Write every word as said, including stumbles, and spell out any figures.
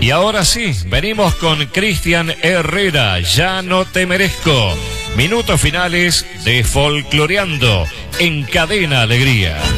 Y ahora sí, venimos con Cristian Herrera, Ya no te merezco. Minutos finales de Folcloreando en Cadena Alegría.